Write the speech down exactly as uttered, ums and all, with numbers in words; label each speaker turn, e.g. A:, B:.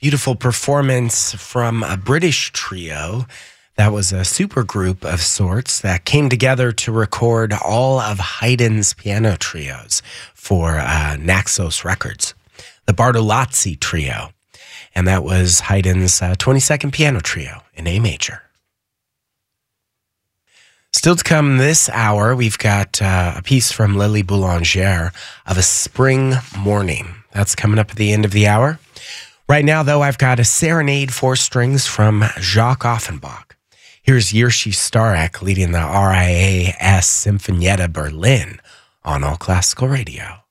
A: Beautiful performance from a British trio that was a supergroup of sorts that came together to record all of Haydn's piano trios for uh, Naxos Records, the Bartolozzi Trio. And that was Haydn's uh, twenty-second piano trio in A major. Still to come this hour, we've got uh, a piece from Lily Boulanger of A Spring Morning. That's coming up at the end of the hour. Right now, though, I've got a Serenade four strings from Jacques Offenbach. Here's Jiří Starek leading the R I A S Sinfonietta Berlin on All Classical Radio.